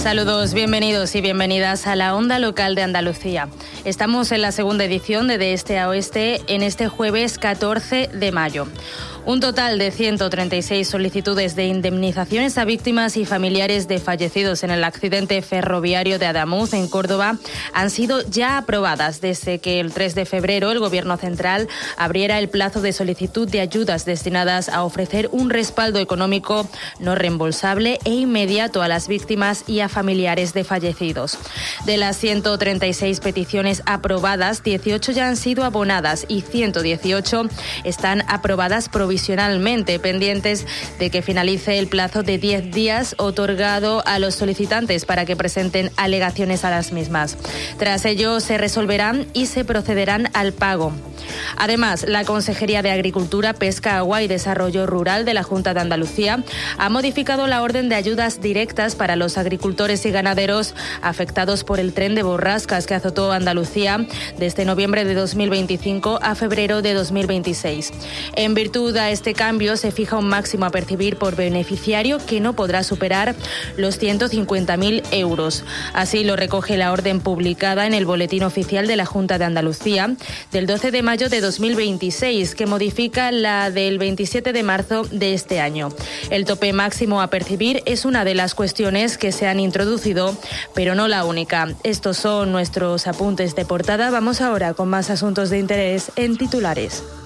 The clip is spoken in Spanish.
Saludos, bienvenidos y bienvenidas a la Onda Local de Andalucía. Estamos en la segunda edición de Este a Oeste en este jueves 14 de mayo. Un total de 136 solicitudes de indemnizaciones a víctimas y familiares de fallecidos en el accidente ferroviario de Adamuz, en Córdoba, han sido ya aprobadas desde que el 3 de febrero el Gobierno central abriera el plazo de solicitud de ayudas destinadas a ofrecer un respaldo económico no reembolsable e inmediato a las víctimas y a familiares de fallecidos. De las 136 peticiones aprobadas, 18 ya han sido abonadas y 118 están aprobadas provisionalmente, pendientes de que finalice el plazo de 10 días otorgado a los solicitantes para que presenten alegaciones a las mismas. Tras ello se resolverán y se procederán al pago. Además, la Consejería de Agricultura, Pesca, Agua y Desarrollo Rural de la Junta de Andalucía ha modificado la orden de ayudas directas para los agricultores y ganaderos afectados por el tren de borrascas que azotó Andalucía desde noviembre de 2025 a febrero de 2026. En virtud a este cambio, se fija un máximo a percibir por beneficiario que no podrá superar los 150.000 euros. Así lo recoge la orden publicada en el Boletín Oficial de la Junta de Andalucía del 12 de mayo de 2026, que modifica la del 27 de marzo de este año. El tope máximo a percibir es una de las cuestiones que se han introducido, pero no la única. Estos son nuestros apuntes de portada. Vamos ahora con más asuntos de interés en titulares.